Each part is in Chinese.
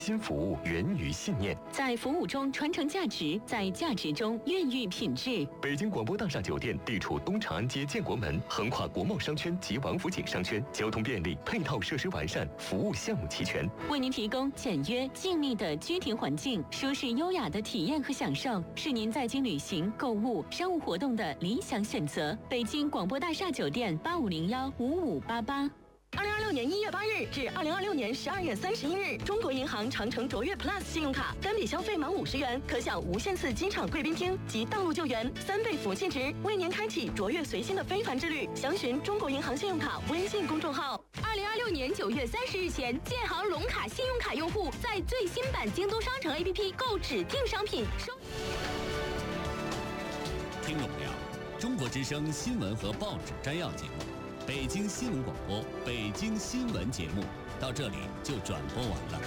新服务源于信念， 在服务中传承价值，在价值中孕育品质。 北京广播大厦酒店地处东长安街建国门，横跨国贸商圈及王府井商圈，交通便利，配套设施完善，服务项目齐全， 为您提供简约静谧的居庭环境，舒适优雅的体验和享受，是您在京旅行、购物、商务活动的理想选择。北京广播大厦酒店85015588。 2026年1月8日至2026年12月31日，中国银行长城卓越 Plus 信用卡单笔消费满50元，可享无限次机场贵宾厅及道路救援3倍福气值，为您开启卓越随心的非凡之旅。详询中国银行信用卡微信公众号。 2026年9月30日前，建行龙卡信用卡用户在最新版京东商城 APP 购指定商品收。 听懂了？中国之声新闻和报纸摘要节目。北京新闻广播，北京新闻节目到这里就转播完了。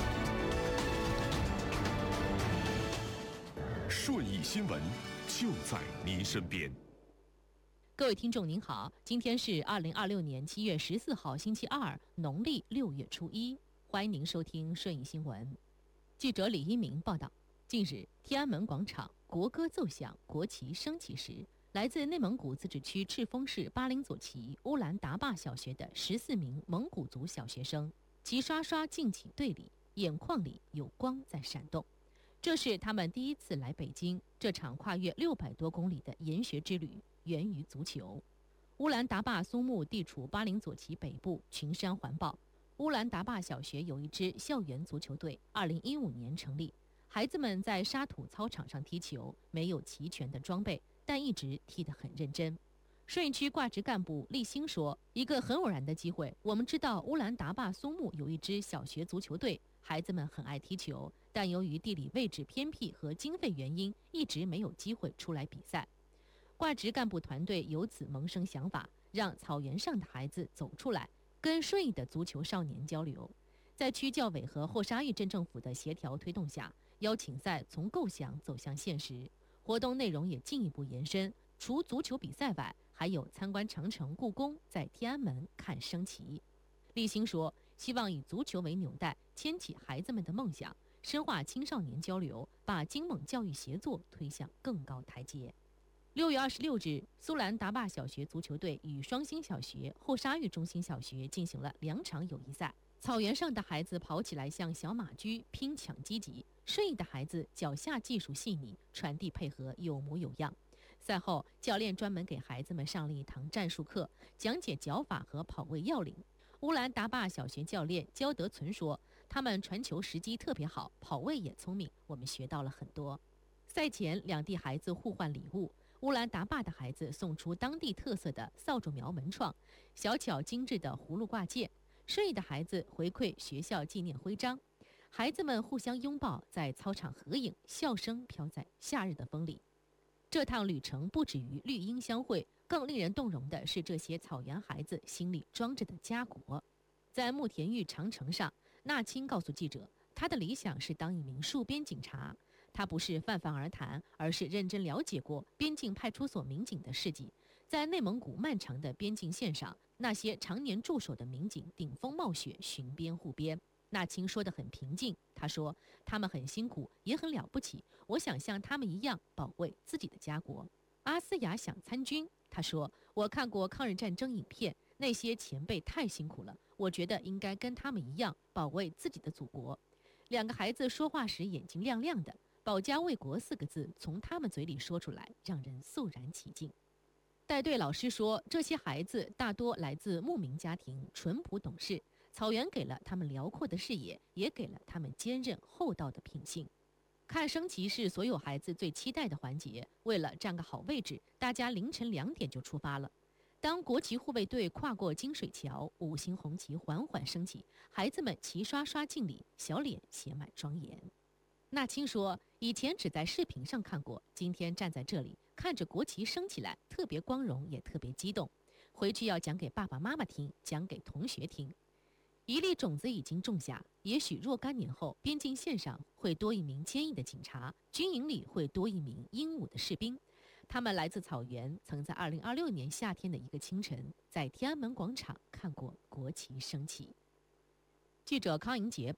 顺义新闻就在您身边。 各位听众您好，今天是2026年7月14号星期二，农历6月初1，欢迎您收听顺义新闻。记者李一鸣报道，近日天安门广场国歌奏响，国旗升起时，来自内蒙古自治区赤峰市巴林左旗乌兰达坝小学的14名蒙古族小学生齐刷刷进起队里，眼眶里有光在闪动。这是他们第一次来北京，这场跨越600多公里的研学之旅源于足球。乌兰达坝苏木地处巴林左旗北部，群山环抱。乌兰达坝小学有一支校园足球队，2015年成立。孩子们在沙土操场上踢球，没有齐全的装备，但一直踢得很认真。顺义区挂职干部立新说，一个很偶然的机会，我们知道乌兰达坝苏木有一支小学足球队，孩子们很爱踢球，但由于地理位置偏僻和经费原因，一直没有机会出来比赛。挂职干部团队由此萌生想法，让草原上的孩子走出来，跟顺义的足球少年交流。在区教委和后沙峪镇政府的协调推动下，邀请赛从构想走向现实，活动内容也进一步延伸，除足球比赛外，还有参观长城、故宫，在天安门看升旗。立新说，希望以足球为纽带，牵起孩子们的梦想，深化青少年交流，把京蒙教育协作推向更高台阶。6月26日，苏兰达坝小学足球队与双星小学、后沙峪中心小学进行了2场友谊赛。草原上的孩子跑起来像小马驹，拼抢积极；顺义的孩子脚下技术细腻，传递配合有模有样。赛后，教练专门给孩子们上了一堂战术课，讲解脚法和跑位要领。乌兰达坝小学教练焦德存说，他们传球时机特别好，跑位也聪明，我们学到了很多。赛前，两地孩子互换礼物。乌兰达坝的孩子送出当地特色的扫帚苗门创、小巧精致的葫芦挂件，顺义的孩子回馈学校纪念徽章。孩子们互相拥抱，在操场合影，笑声飘在夏日的风里。这趟旅程不止于绿荫相会，更令人动容的是这些草原孩子心里装着的家国。在慕田峪长城上，纳青告诉记者，他的理想是当一名戍边警察。他不是泛泛而谈，而是认真了解过边境派出所民警的事迹。在内蒙古漫长的边境线上，那些常年驻守的民警顶风冒雪巡边护边。纳青说得很平静，他说他们很辛苦，也很了不起，我想像他们一样保卫自己的家国。阿斯雅想参军，他说我看过抗日战争影片，那些前辈太辛苦了，我觉得应该跟他们一样保卫自己的祖国。两个孩子说话时眼睛亮亮的，保家卫国4个字从他们嘴里说出来，让人肃然起敬。带队老师说，这些孩子大多来自牧民家庭，淳朴懂事，草原给了他们辽阔的视野，也给了他们坚韧厚道的品性。看升旗是所有孩子最期待的环节，为了占个好位置，大家凌晨2点就出发了。当国旗护卫队跨过金水桥，5星红旗缓缓升起，孩子们齐刷刷敬礼，小脸写满庄严。纳青说，以前只在视频上看过，今天站在这里看着国旗升起来，特别光荣，也特别激动。回去要讲给爸爸妈妈听，讲给同学听。一粒种子已经种下，也许若干年后，边境线上会多一名坚毅的警察，军营里会多一名英武的士兵。他们来自草原，曾在2026年夏天的一个清晨，在天安门广场看过国旗升起。记者康莹杰报道，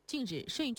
禁止税